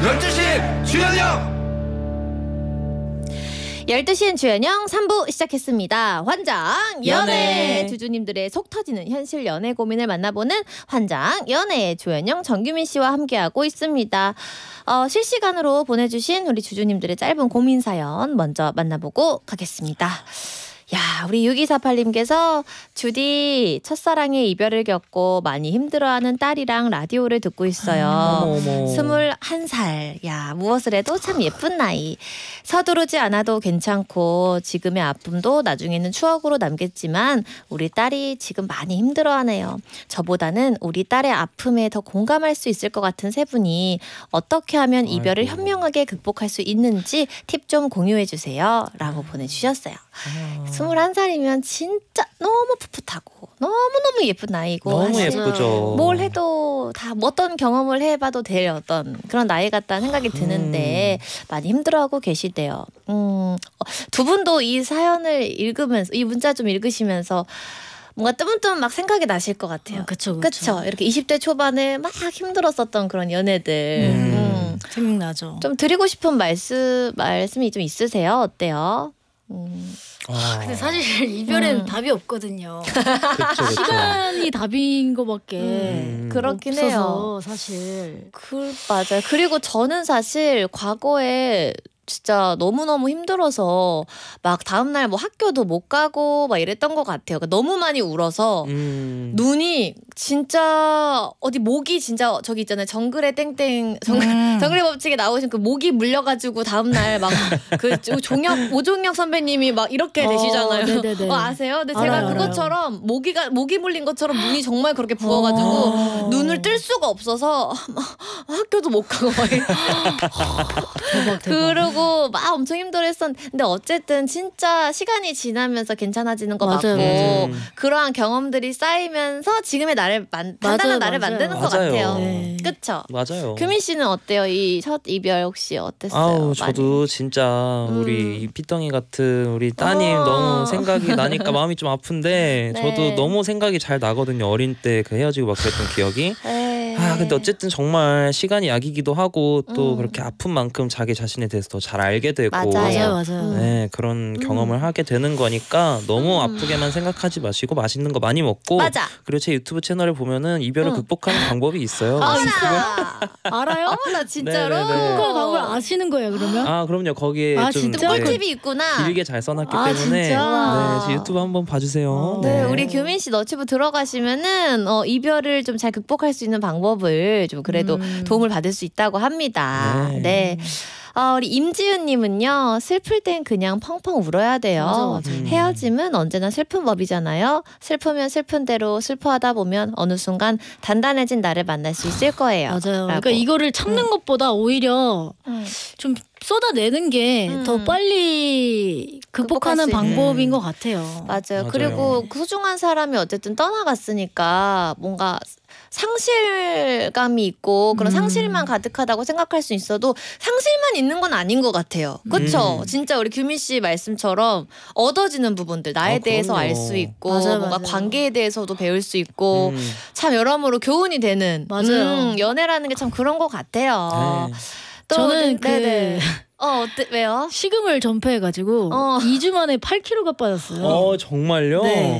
12시 주현영 12시엔 주현영 3부 시작했습니다. 환장 연애. 연애. 주주님들의 속 터지는 현실 연애 고민을 만나보는 환장 연애 주현영 정규민 씨와 함께하고 있습니다. 실시간으로 보내주신 우리 주주님들의 짧은 고민 사연 먼저 만나보고 가겠습니다. 야, 우리 6248님께서 주디 첫사랑의 이별을 겪고 많이 힘들어하는 딸이랑 라디오를 듣고 있어요. 어머. 21살. 야, 무엇을 해도 참 예쁜 나이. 서두르지 않아도 괜찮고 지금의 아픔도 나중에는 추억으로 남겠지만 우리 딸이 지금 많이 힘들어하네요. 저보다는 우리 딸의 아픔에 더 공감할 수 있을 것 같은 세 분이 어떻게 하면 이별을 현명하게 극복할 수 있는지 팁 좀 공유해 주세요. 라고 보내주셨어요. 21살이면 진짜 너무 풋풋하고 너무너무 예쁜 나이고 너무 사실 예쁘죠. 뭘 해도 다 어떤 경험을 해봐도 될 어떤 그런 나이 같다는 생각이 드는데 많이 힘들어하고 계시대요. 두 분도 이 사연을 읽으면서 이 문자 좀 읽으시면서 뭔가 뜨문뜨문 막 생각이 나실 것 같아요. 그쵸. 이렇게 20대 초반에 막 힘들었었던 그런 연애들. 생각나죠. 좀 드리고 싶은 말씀이 좀 있으세요? 어때요? 근데 사실 이별엔 답이 없거든요. 그쵸. 시간이 답인 거밖에 그렇긴 없어서 해요. 사실. 맞아요. 그리고 저는 사실 과거에 진짜 너무너무 힘들어서 막 다음날 뭐 학교도 못 가고 막 이랬던 것 같아요. 그러니까 너무 많이 울어서 눈이 진짜 어디 목이 진짜 저기 있잖아요. 정글의 땡땡 정글의 법칙에 나오신 그 목이 물려가지고 다음날 막 그 오종혁 선배님이 막 이렇게 되시잖아요. 네네네. 아세요? 근데 제가 알아요. 그것처럼 모기 물린 것처럼 눈이 정말 그렇게 부어가지고 눈을 뜰 수가 없어서 막 학교도 못 가고 막 대박. 그러고 막 엄청 힘들어했었는데 근데 어쨌든 진짜 시간이 지나면서 괜찮아지는 거 맞아요, 맞고 맞아요. 그러한 경험들이 쌓이면서 지금의 나를 단단한 나를 맞아요. 만드는 것 맞아요. 같아요. 네. 그쵸? 맞아요. 규민 씨는 어때요? 이 첫 이별 혹시 어땠어요? 아우 저도 진짜 우리 이 피덩이 같은 우리 따님 너무 생각이 나니까 마음이 좀 아픈데 네. 저도 너무 생각이 잘 나거든요. 어린 때 그 헤어지고 막 그랬던 기억이. 에이. 근데 어쨌든 정말 시간이 약이기도 하고 또 그렇게 아픈 만큼 자기 자신에 대해서 더 잘 알게 되고 맞아요. 네, 그런 경험을 하게 되는 거니까 너무 아프게만 생각하지 마시고 맛있는 거 많이 먹고 맞아. 그리고 제 유튜브 채널을 보면은 이별을 극복하는 방법이 있어요. 어머나. 알아요? 어머나 진짜로? 네네네. 그거 방법을 아시는 거예요, 그러면? 그럼요. 거기에 아, 좀 진짜? 꿀팁이 있구나. 길게 잘 써놨기 아, 때문에 진짜? 네, 제 유튜브 한번 봐주세요. 네, 우리 규민 씨 너튜브 들어가시면은 이별을 좀 잘 극복할 수 있는 방법을 좀 그래도 도움을 받을 수 있다고 합니다. 네. 우리 임지윤님은요. 슬플 땐 그냥 펑펑 울어야 돼요. 맞아. 헤어짐은 언제나 슬픈 법이잖아요. 슬프면 슬픈 대로 슬퍼하다 보면 어느 순간 단단해진 나를 만날 수 있을 거예요. 맞아요. 라고. 그러니까 이거를 참는 것보다 오히려 좀 쏟아내는 게 더 빨리 극복하는 극복할 수 있는. 방법인 것 같아요. 맞아요. 맞아요. 그리고 그 소중한 사람이 어쨌든 떠나갔으니까 뭔가 상실감이 있고 그런 상실만 가득하다고 생각할 수 있어도 상실만 있는 건 아닌 것 같아요. 그렇죠? 진짜 우리 규민 씨 말씀처럼 얻어지는 부분들 나에 대해서 그럼요. 알 수 있고 맞아요, 뭔가 맞아요. 관계에 대해서도 배울 수 있고 참 여러모로 교훈이 되는 맞아요. 연애라는 게 참 그런 것 같아요. 네. 또 저는 네네. 왜요? 식음을 전폐해가지고 2주 만에 8kg가 빠졌어요. 정말요? 네.